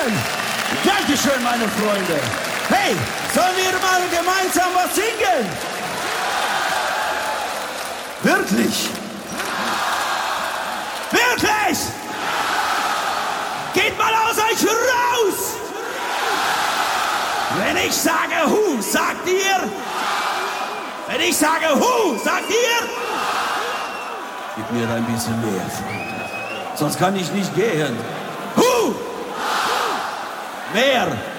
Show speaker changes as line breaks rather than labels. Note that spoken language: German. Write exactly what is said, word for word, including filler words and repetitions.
Dankeschön! Dankeschön, meine Freunde! Hey, sollen wir mal gemeinsam was singen? Wirklich? Wirklich? Geht mal aus euch raus! Wenn ich sage Hu, sagt ihr? Wenn ich sage Hu, sagt ihr? Gib mir ein bisschen mehr, Freunde. Sonst kann ich nicht gehen. Hu! Mehr!